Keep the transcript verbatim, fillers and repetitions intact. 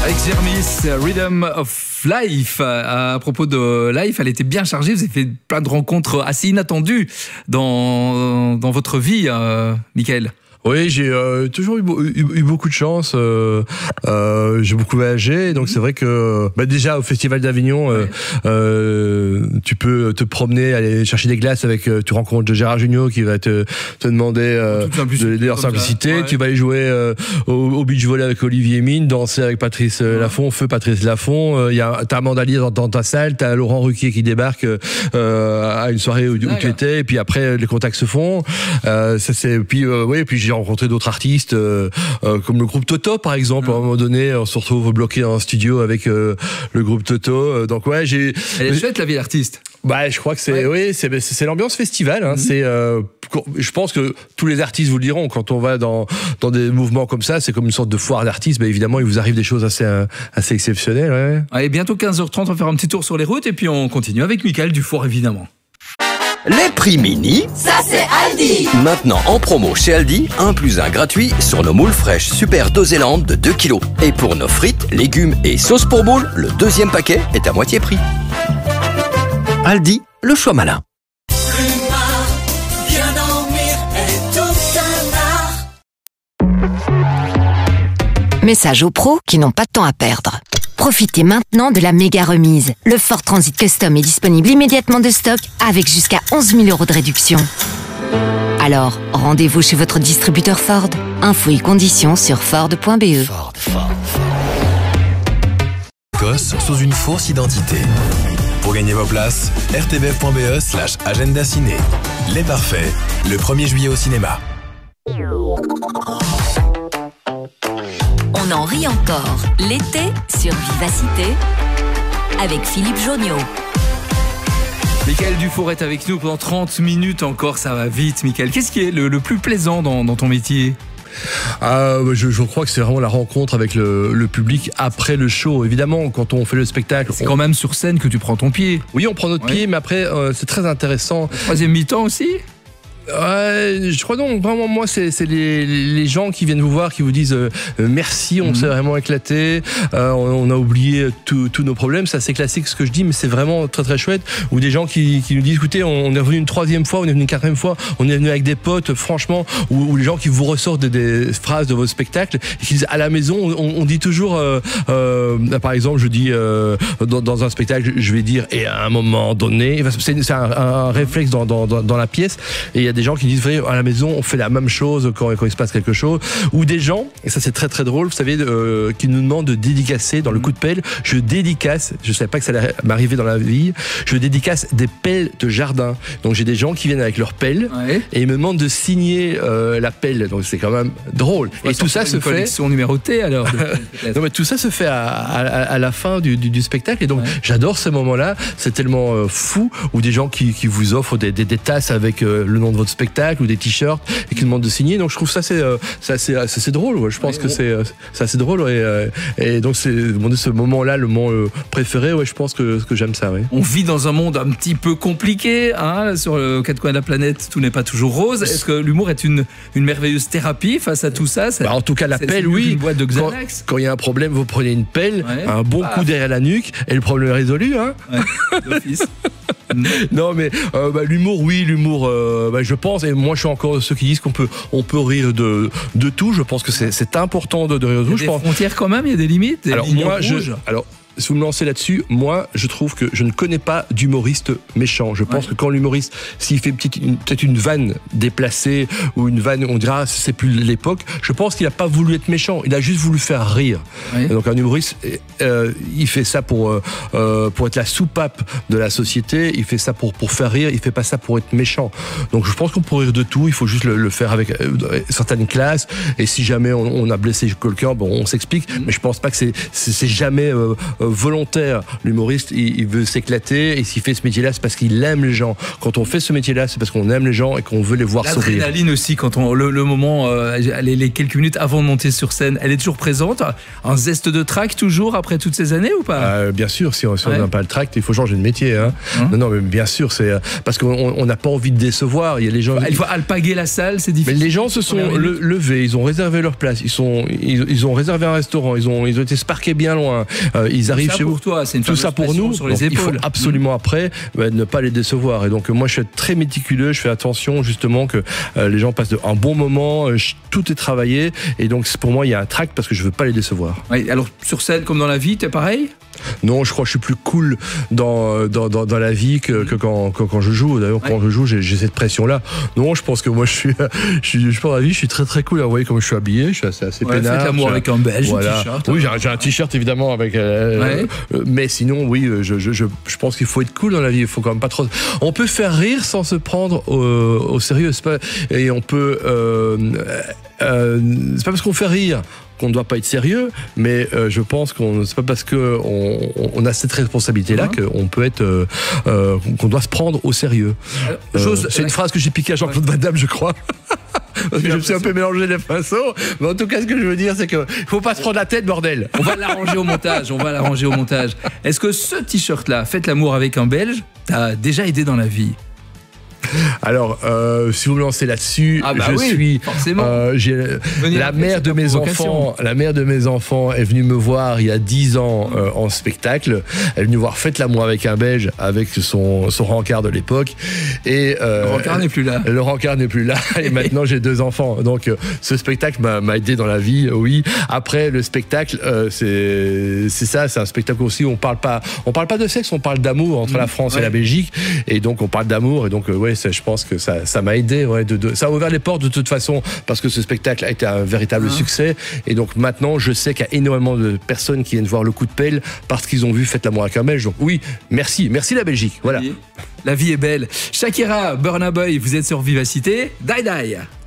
Avec Jermis, Rhythm of Life. À propos de Life, elle était bien chargée. Vous avez fait plein de rencontres assez inattendues dans, dans votre vie, euh, Michael. Oui, j'ai euh, toujours eu, eu, eu beaucoup de chance. Euh, euh, j'ai beaucoup voyagé, donc c'est vrai que bah déjà au Festival d'Avignon, euh, ouais. euh, tu peux te promener, aller chercher des glaces avec. Tu rencontres Gérard Jugnot qui va te te demander euh, de leur simplicité. Ouais. Tu vas aller jouer euh, au, au beach volley avec Olivier Mine, danser avec Patrice ouais. Laffont, feu Patrice Laffont. Il euh, y a t'as Amanda Lear dans, dans ta salle, t'as Laurent Ruquier qui débarque euh, à une soirée où, où tu étais, et puis après les contacts se font. Euh, ça c'est puis euh, oui, puis j'ai rencontré d'autres artistes euh, euh, comme le groupe Toto par exemple. À un moment donné on se retrouve bloqué en studio avec euh, le groupe Toto, donc ouais j'ai elle est chouette la vie d'artiste. Bah je crois que c'est ouais. oui c'est c'est l'ambiance festival hein. Mm-hmm. C'est euh, je pense que tous les artistes vous le diront, quand on va dans dans des mouvements comme ça, c'est comme une sorte de foire d'artistes. Bah évidemment il vous arrive des choses assez assez exceptionnelles. Ouais. Allez, bientôt quinze heures trente, on va faire un petit tour sur les routes et puis on continue avec Michael Dufour évidemment. Les prix mini, ça c'est Aldi. Maintenant en promo chez Aldi, un plus un gratuit sur nos moules fraîches Super Doséland de deux kilos. Et pour nos frites, légumes et sauces pour moules, le deuxième paquet est à moitié prix. Aldi, le choix malin. L'humain, bien dormir est tout un art. Message aux pros qui n'ont pas de temps à perdre. Profitez maintenant de la méga remise. Le Ford Transit Custom est disponible immédiatement de stock avec jusqu'à onze mille euros de réduction. Alors, rendez-vous chez votre distributeur Ford. Infos et conditions sur ford point b e. Ford, Ford, Ford. Gosse sous une fausse identité. Pour gagner vos places, r t b f point b e slash agenda ciné. Les Parfaits, le premier juillet au cinéma. On en rit encore l'été sur Vivacité avec Philippe Joniot. Michael Dufour est avec nous pendant trente minutes encore, ça va vite Michael. Qu'est-ce qui est le, le plus plaisant dans, dans ton métier ? Ah, je, je crois que c'est vraiment la rencontre avec le, le public après le show. Évidemment, quand on fait le spectacle... C'est on... quand même sur scène que tu prends ton pied. Oui, on prend notre ouais. pied, mais après, euh, c'est très intéressant. Le troisième mi-temps aussi ? Ouais, je crois donc vraiment moi c'est c'est les les gens qui viennent vous voir qui vous disent euh, merci, on mmh. s'est vraiment éclaté, euh, on, on a oublié tous tous nos problèmes. Ça c'est classique ce que je dis, mais c'est vraiment très très chouette. Ou des gens qui qui nous disent écoutez, on, on est revenu une troisième fois, on est venu une quatrième fois, on est venu avec des potes, franchement. Ou, ou les gens qui vous ressortent des, des phrases de votre spectacle et qui disent à la maison on, on dit toujours euh, euh, par exemple je dis euh, dans, dans un spectacle je vais dire et à un moment donné c'est, c'est un, un réflexe dans, dans dans dans la pièce et il y a des gens qui disent à la maison on fait la même chose quand, quand il se passe quelque chose, ou des gens et ça c'est très très drôle vous savez euh, qui nous demandent de dédicacer dans le coup de pelle. Je dédicace, je savais pas que ça allait m'arriver dans la vie, je dédicace des pelles de jardin. Donc j'ai des gens qui viennent avec leurs pelles ouais. et ils me demandent de signer euh, la pelle, donc c'est quand même drôle. Et tout ça se fait collection numérotée alors. Non mais tout ça se fait à, à, à la fin du, du, du spectacle et donc ouais. j'adore ces moments-là. C'est tellement euh, fou, ou des gens qui, qui vous offrent des, des, des tasses avec euh, le nom de votre spectacle ou des t-shirts et qui demandent de signer. Donc je trouve ça c'est euh, c'est assez, assez, assez drôle. Ouais. Je pense ouais, que ouais. c'est euh, c'est assez drôle et, euh, et donc c'est ce moment-là le moment euh, préféré. Ouais, je pense que que j'aime ça. Ouais. On vit dans un monde un petit peu compliqué, hein, sur le quatre coins de la planète. Tout n'est pas toujours rose. Est-ce que l'humour est une une merveilleuse thérapie face à tout ça? Bah, en tout cas, la pelle, oui. Une boîte de Xanax. Quand il y a un problème, vous prenez une pelle, ouais. un bon ah. coup derrière la nuque et le problème est résolu. Hein. Ouais, d'office. Non mais euh, bah, l'humour oui l'humour euh, bah, je pense, et moi je suis encore de ceux qui disent qu'on peut on peut rire de de tout. Je pense que c'est c'est important de, de rire de tout. Il y a je des pense. frontières quand même, il y a des limites, des alors moi je alors si vous me lancez là-dessus, moi, je trouve que je ne connais pas d'humoriste méchant. Je pense ouais. que quand l'humoriste, s'il fait petite, une, peut-être une vanne déplacée ou une vanne, on dira, c'est plus l'époque, je pense qu'il n'a pas voulu être méchant. Il a juste voulu faire rire. Ouais. Donc un humoriste, euh, il fait ça pour, euh, pour être la soupape de la société, il fait ça pour, pour faire rire, il fait pas ça pour être méchant. Donc je pense qu'on peut rire de tout, il faut juste le, le faire avec euh, certaines classes, et si jamais on, on a blessé quelqu'un, bon, on s'explique, mmh. mais je pense pas que c'est, c'est, c'est jamais... Euh, volontaire. L'humoriste, il, il veut s'éclater, et s'il fait ce métier-là, c'est parce qu'il aime les gens. Quand on fait ce métier-là, c'est parce qu'on aime les gens et qu'on veut les voir sourire. L'adrénaline aussi, quand on, le, le moment, euh, les, les quelques minutes avant de monter sur scène, elle est toujours présente. Un zeste de trac toujours après toutes ces années ou pas? euh, Bien sûr, si on si ouais. n'a pas le tract, il faut changer de métier. Hein. Hum. Non, non, mais bien sûr, c'est parce qu'on n'a pas envie de décevoir. Il y a les gens. Il faut alpaguer la salle, c'est difficile. Mais les gens se sont le, levés, ils ont réservé leur place, ils sont, ils, ils ont réservé un restaurant, ils ont, ils ont été se parquer bien loin. Euh, ils arrivent ça chez pour vous. Toi, c'est une tout ça pour nous. Sur les donc, il faut absolument mmh. après bah, ne pas les décevoir. Et donc moi, je suis très méticuleux. Je fais attention justement que euh, les gens passent de, un bon moment. Euh, je, tout est travaillé. Et donc pour moi, il y a un tract parce que je veux pas les décevoir. Oui, alors sur scène comme dans la vie, t'es pareil? Non, je crois que je suis plus cool dans, dans, dans, dans la vie que, que quand, quand, quand je joue. D'ailleurs, quand ouais. je joue, j'ai, j'ai cette pression-là. Non, je pense que moi, je suis, je suis, je pense à la vie, je suis très très cool. Vous voyez comment je suis habillé, je suis assez, assez ouais, peinard. Faites l'amour avec un belge, voilà. un t-shirt. Oui, j'ai, j'ai un t-shirt évidemment avec. Euh, ouais. euh, mais sinon, oui, je, je, je, je pense qu'il faut être cool dans la vie. Il faut quand même pas trop. On peut faire rire sans se prendre au, au sérieux, c'est pas, et on peut. Euh, euh, c'est pas parce qu'on fait rire qu'on ne doit pas être sérieux, mais euh, je pense qu'on c'est pas parce que on, on a cette responsabilité-là mmh. qu'on peut être, euh, euh, qu'on doit se prendre au sérieux. Euh, chose, c'est une phrase que j'ai piquée à Jean-Claude ouais. Van Damme, je crois. Parce que je me suis un peu mélangé les pinceaux, mais en tout cas, ce que je veux dire, c'est qu'il ne faut pas se prendre la tête, bordel. On va l'arranger au montage. On va l'arranger au montage. Est-ce que ce t-shirt-là, faites l'amour avec un Belge, t'as déjà aidé dans la vie? Alors, euh, si vous me lancez là-dessus, ah bah je oui, suis. Forcément. Euh, j'ai, la mère de mes enfants, la mère de mes enfants est venue me voir il y a dix ans euh, en spectacle. Elle est venue voir Faites l'amour avec un Belge avec son son rencard de l'époque. Et euh, le rencard n'est plus là. Le rencard n'est plus là. Et maintenant j'ai deux enfants. Donc euh, ce spectacle m'a, m'a aidé dans la vie. Oui. Après le spectacle, euh, c'est c'est ça. C'est un spectacle aussi où on parle pas, on parle pas de sexe, on parle d'amour entre mmh, la France ouais. et la Belgique. Et donc on parle d'amour. Et donc euh, ouais. Ça, je pense que ça, ça m'a aidé. Ouais, de, de, ça a ouvert les portes de toute façon parce que ce spectacle a été un véritable ah. succès. Et donc maintenant, je sais qu'il y a énormément de personnes qui viennent voir le coup de pelle parce qu'ils ont vu Faites l'amour avec un Belge. Donc oui, merci. Merci la Belgique. Voilà. La vie est belle. Shakira, Burna Boy, vous êtes sur Vivacité. Die Die.